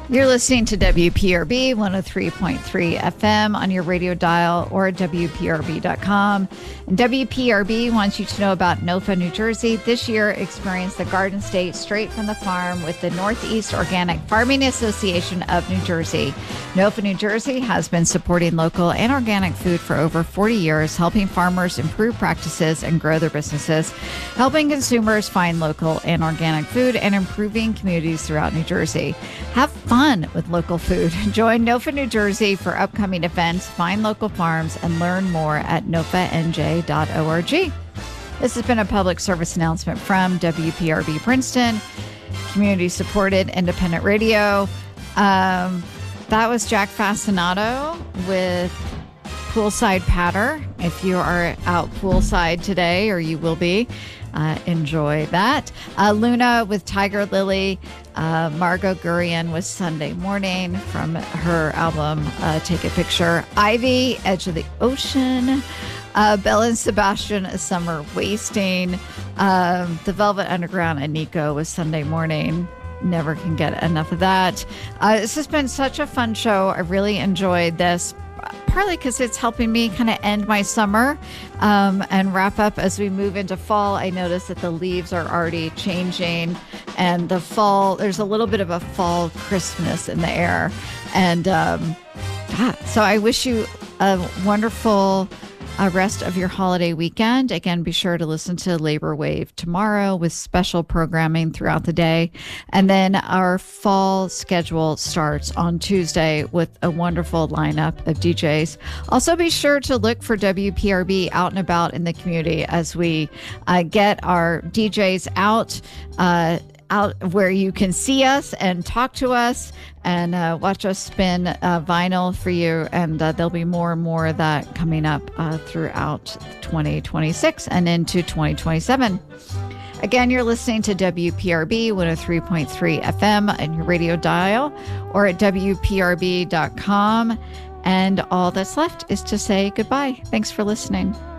You're listening to WPRB 103.3 FM on your radio dial or at WPRB.com. And WPRB wants you to know about NOFA, New Jersey. This year, experience the Garden State straight from the farm with the Northeast Organic Farming Association of New Jersey. NOFA, New Jersey has been supporting local and organic food for over 40 years, helping farmers improve practices and grow their businesses, helping consumers find local and organic food, and improving communities throughout New Jersey. Have fun with local food. Join NOFA New Jersey for upcoming events, find local farms, and learn more at nofanj.org. This has been a public service announcement from WPRB Princeton, community-supported independent radio. That was Jack Fascinato with Poolside Patter. If you are out poolside today, or you will be, enjoy that. Luna with Tiger Lily. Margot Gurian with Sunday Morning from her album Take a Picture. Ivy, Edge of the Ocean. Bella and Sebastian, A Summer Wasting. The Velvet Underground and Nico with Sunday Morning. Never can get enough of that. This has been such a fun show. I really enjoyed this, partly because it's helping me kind of end my summer and wrap up as we move into fall. I notice that the leaves are already changing, and the fall, there's a little bit of a fall crispness in the air. And so I wish you a wonderful rest of your holiday weekend. Again, be sure to listen to Labor Wave tomorrow with special programming throughout the day. And then our fall schedule starts on Tuesday with a wonderful lineup of DJs. Also, be sure to look for WPRB out and about in the community as we get our DJs out where you can see us and talk to us and watch us spin vinyl for you. And there'll be more and more of that coming up throughout 2026 and into 2027. Again, you're listening to WPRB 103.3 FM on your radio dial or at WPRB.com. And all that's left is to say goodbye. Thanks for listening.